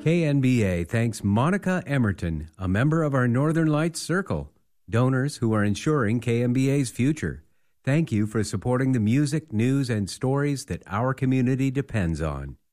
KNBA thanks Monica Emerton, a member of our Northern Lights Circle, donors who are ensuring KNBA's future. Thank you for supporting the music, news, and stories that our community depends on.